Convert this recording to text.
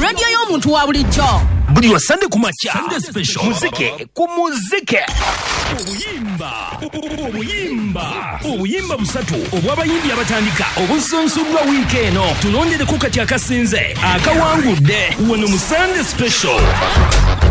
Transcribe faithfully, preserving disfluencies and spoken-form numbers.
radio y'omuntu wa bulijjo. Buli wa Sunday kumacha Sunday special muzike ku muzike obuyimba obuyimba obuyimba busatu obw'abayimbi abatandika obusunsulwa wiiki eno tulondere ku kati akasinze akawangudde wano mu Sunday special.